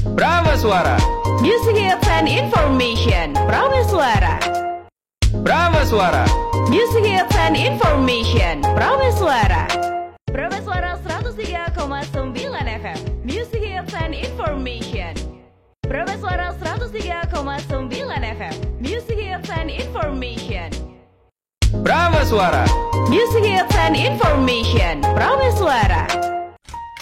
Prameswara. Music hits and information. Prameswara. Prameswara. Music hits and information. Prameswara. Prameswara 103,9 FM. Music hits and information. Prameswara 103,9 FM. Music hits and information. Prameswara. Music hits and information. Prameswara.